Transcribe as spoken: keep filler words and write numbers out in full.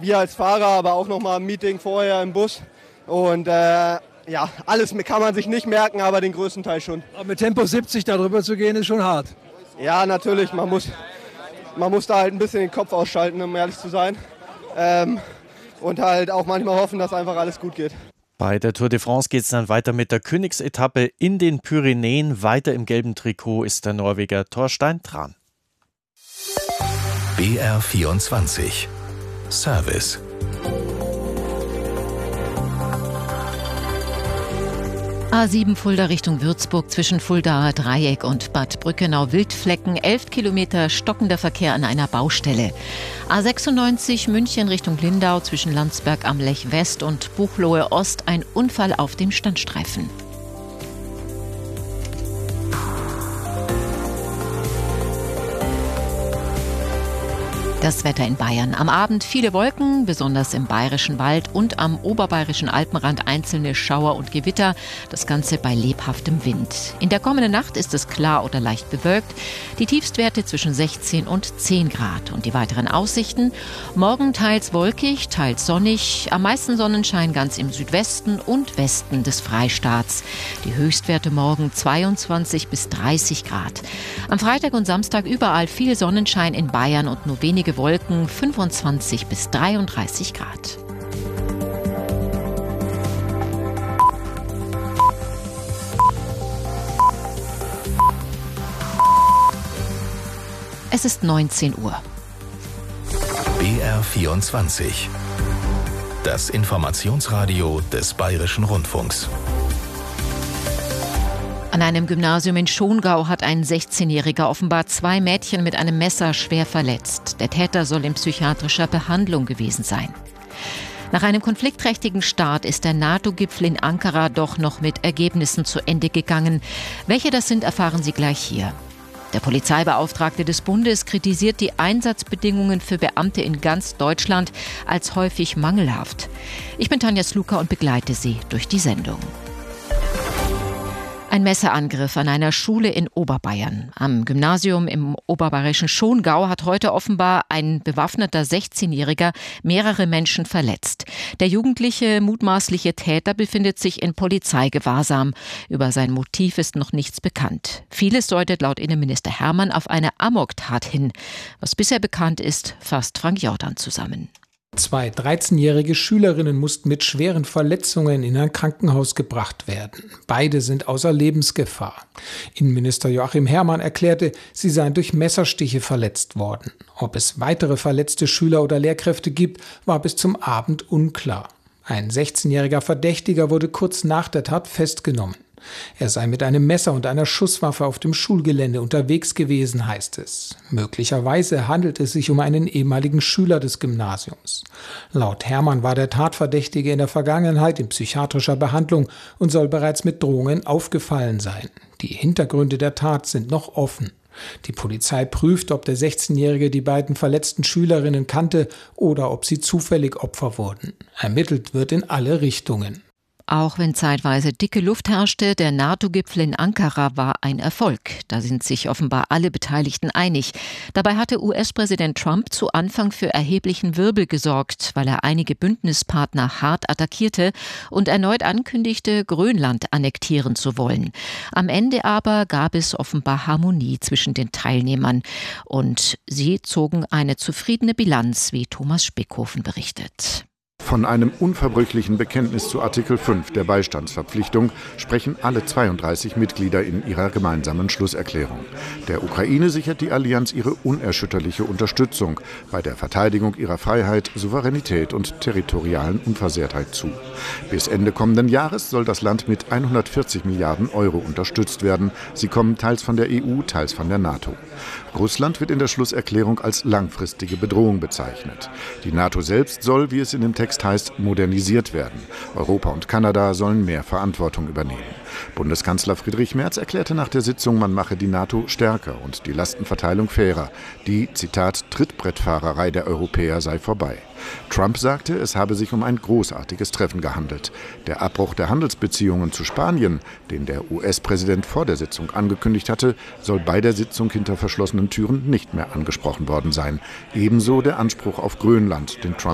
wir als Fahrer, aber auch nochmal ein Meeting vorher im Bus. Und äh, ja, alles kann man sich nicht merken, aber den größten Teil schon. Aber mit Tempo siebzig da drüber zu gehen, ist schon hart. Ja, natürlich, man muss, man muss da halt ein bisschen den Kopf ausschalten, um ehrlich zu sein. Ähm, und halt auch manchmal hoffen, dass einfach alles gut geht. Bei der Tour de France geht es dann weiter mit der Königsetappe in den Pyrenäen. Weiter im gelben Trikot ist der Norweger Torstein Tran. B R vierundzwanzig Service. A sieben Fulda Richtung Würzburg zwischen Fuldaer Dreieck und Bad Brückenau-Wildflecken. elf Kilometer stockender Verkehr an einer Baustelle. A sechsundneunzig München Richtung Lindau zwischen Landsberg am Lech West und Buchloe Ost. Ein Unfall auf dem Standstreifen. Das Wetter in Bayern. Am Abend viele Wolken, besonders im Bayerischen Wald und am oberbayerischen Alpenrand einzelne Schauer und Gewitter. Das Ganze bei lebhaftem Wind. In der kommenden Nacht ist es klar oder leicht bewölkt. Die Tiefstwerte zwischen sechzehn und zehn Grad. Und die weiteren Aussichten? Morgen teils wolkig, teils sonnig. Am meisten Sonnenschein ganz im Südwesten und Westen des Freistaats. Die Höchstwerte morgen zweiundzwanzig bis dreißig Grad. Am Freitag und Samstag überall viel Sonnenschein in Bayern und nur wenige Wolken, fünfundzwanzig bis dreiunddreißig Grad. Es ist neunzehn Uhr. B R vierundzwanzig. Das Informationsradio des Bayerischen Rundfunks. An einem Gymnasium in Schongau hat ein sechzehnjähriger offenbar zwei Mädchen mit einem Messer schwer verletzt. Der Täter soll in psychiatrischer Behandlung gewesen sein. Nach einem konfliktträchtigen Start ist der NATO-Gipfel in Ankara doch noch mit Ergebnissen zu Ende gegangen. Welche das sind, erfahren Sie gleich hier. Der Polizeibeauftragte des Bundes kritisiert die Einsatzbedingungen für Beamte in ganz Deutschland als häufig mangelhaft. Ich bin Tanja Sluka und begleite Sie durch die Sendung. Ein Messerangriff an einer Schule in Oberbayern. Am Gymnasium im oberbayerischen Schongau hat heute offenbar ein bewaffneter sechzehnjähriger mehrere Menschen verletzt. Der jugendliche, mutmaßliche Täter befindet sich in Polizeigewahrsam. Über sein Motiv ist noch nichts bekannt. Vieles deutet laut Innenminister Hermann auf eine Amoktat hin. Was bisher bekannt ist, fasst Frank Jordan zusammen. Zwei dreizehnjährige Schülerinnen mussten mit schweren Verletzungen in ein Krankenhaus gebracht werden. Beide sind außer Lebensgefahr. Innenminister Joachim Herrmann erklärte, sie seien durch Messerstiche verletzt worden. Ob es weitere verletzte Schüler oder Lehrkräfte gibt, war bis zum Abend unklar. Ein sechzehnjähriger Verdächtiger wurde kurz nach der Tat festgenommen. Er sei mit einem Messer und einer Schusswaffe auf dem Schulgelände unterwegs gewesen, heißt es. Möglicherweise handelt es sich um einen ehemaligen Schüler des Gymnasiums. Laut Herrmann war der Tatverdächtige in der Vergangenheit in psychiatrischer Behandlung und soll bereits mit Drohungen aufgefallen sein. Die Hintergründe der Tat sind noch offen. Die Polizei prüft, ob der sechzehnjährige die beiden verletzten Schülerinnen kannte oder ob sie zufällig Opfer wurden. Ermittelt wird in alle Richtungen. Auch wenn zeitweise dicke Luft herrschte, der NATO-Gipfel in Ankara war ein Erfolg. Da sind sich offenbar alle Beteiligten einig. Dabei hatte U S-Präsident Trump zu Anfang für erheblichen Wirbel gesorgt, weil er einige Bündnispartner hart attackierte und erneut ankündigte, Grönland annektieren zu wollen. Am Ende aber gab es offenbar Harmonie zwischen den Teilnehmern. Und sie zogen eine zufriedene Bilanz, wie Thomas Spickhofen berichtet. Von einem unverbrüchlichen Bekenntnis zu Artikel fünf der Beistandsverpflichtung sprechen alle zweiunddreißig Mitglieder in ihrer gemeinsamen Schlusserklärung. Der Ukraine sichert die Allianz ihre unerschütterliche Unterstützung bei der Verteidigung ihrer Freiheit, Souveränität und territorialen Unversehrtheit zu. Bis Ende kommenden Jahres soll das Land mit hundertvierzig Milliarden Euro unterstützt werden. Sie kommen teils von der E U, teils von der NATO. Russland wird in der Schlusserklärung als langfristige Bedrohung bezeichnet. Die NATO selbst soll, wie es in dem Text heißt, modernisiert werden. Europa und Kanada sollen mehr Verantwortung übernehmen. Bundeskanzler Friedrich Merz erklärte nach der Sitzung, man mache die NATO stärker und die Lastenverteilung fairer. Die, Zitat, Trittbrettfahrerei der Europäer sei vorbei. Trump sagte, es habe sich um ein großartiges Treffen gehandelt. Der Abbruch der Handelsbeziehungen zu Spanien, den der U S-Präsident vor der Sitzung angekündigt hatte, soll bei der Sitzung hinter verschlossenen Türen nicht mehr angesprochen worden sein. Ebenso der Anspruch auf Grönland, den Trump